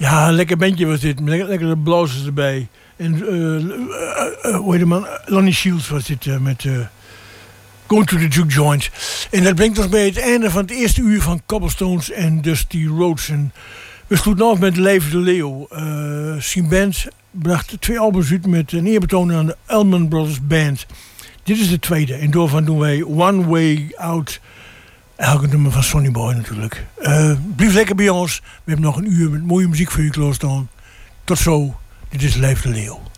Ja, een lekker bandje was dit. Lekker de blazers erbij. En hoe heet de man? Lonnie Shields was dit met Going to the Juke Joint. En dat brengt ons bij het einde van het eerste uur van Cobblestones en Dusty Rhodes. En we sloegen af met Leef de Leeuw. Zijn band bracht 2 albums uit met een eerbetoon aan de Allman Brothers Band. Dit is de tweede. En doorvan doen wij One Way Out. Elke nummer van Sonny Boy natuurlijk. Blijf lekker bij ons. We hebben nog een uur met mooie muziek voor u klaarstaan. Tot zo. Dit is Leef de Leeuw.